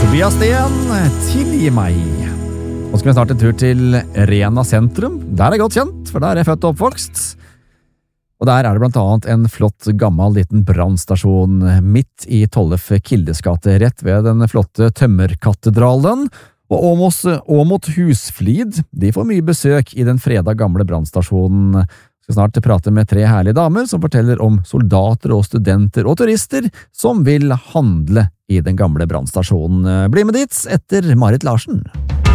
Tobias Sten, tilgi meg. Nå skal vi snart en tur til Rena sentrum. Der er godt kjent, for der er jeg født og oppvokst. Og der er det blant annet en flott gammel liten brannstasjon midt i Tollef Kildes gate, rett ved den flotte tømmerkatedralen. Og Åmot Husflid, de får mye besøk i den freda gamle brannstasjonen. Jeg skal snart prate med 3 herlige damer som forteller om soldater og studenter og turister som vil handle i den gamle brannstasjonen. Bli med dit etter Marit Larsen.